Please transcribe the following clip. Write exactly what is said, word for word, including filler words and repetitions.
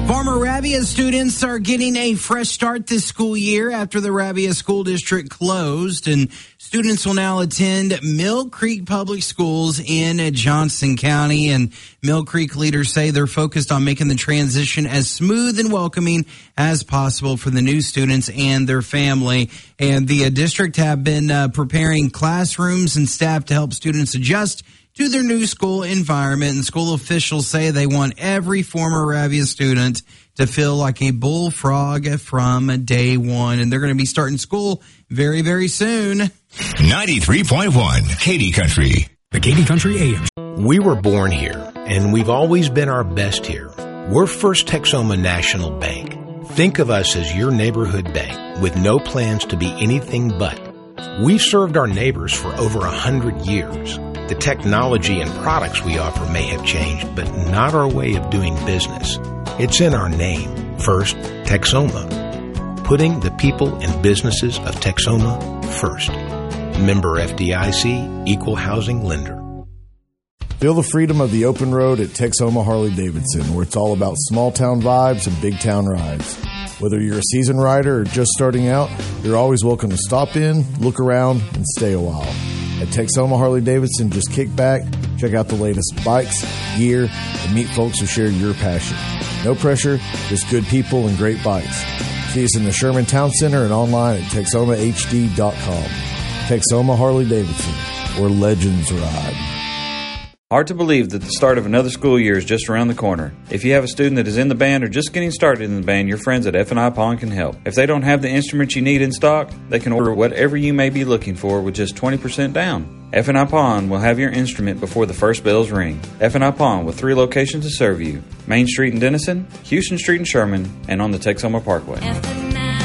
Former Rabia students are getting a fresh start this school year after the Rabia School District closed, and students will now attend Mill Creek Public Schools in Johnson County. And Mill Creek leaders say they're focused on making the transition as smooth and welcoming as possible for the new students and their family. And the uh, district have been uh, preparing classrooms and staff to help students adjust to their new school environment. And school officials say they want every former Rabia student to feel like a bullfrog from day one. And they're going to be starting school very, very soon. ninety-three point one Katy Country. The Katy Country A M. We were born here, and we've always been our best here. We're First Texoma National Bank. Think of us as your neighborhood bank with no plans to be anything but. We've served our neighbors for over a hundred years. The technology and products we offer may have changed, but not our way of doing business. It's in our name, First Texoma. Putting the people and businesses of Texoma first. Member F D I C, Equal Housing Lender. Feel the freedom of the open road at Texoma Harley-Davidson, where it's all about small-town vibes and big-town rides. Whether you're a seasoned rider or just starting out, you're always welcome to stop in, look around, and stay a while. At Texoma Harley-Davidson, just kick back, check out the latest bikes, gear, and meet folks who share your passion. No pressure, just good people and great bikes. See us in the Sherman Town Center and online at Texoma H D dot com. Texoma Harley-Davidson, where legends ride. Hard to believe that the start of another school year is just around the corner. If you have a student that is in the band or just getting started in the band, your friends at F and I Pawn can help. If they don't have the instruments you need in stock, they can order whatever you may be looking for with just twenty percent down. F and I Pawn will have your instrument before the first bells ring. F and I Pawn with three locations to serve you. Main Street in Denison, Houston Street in Sherman, and on the Texoma Parkway.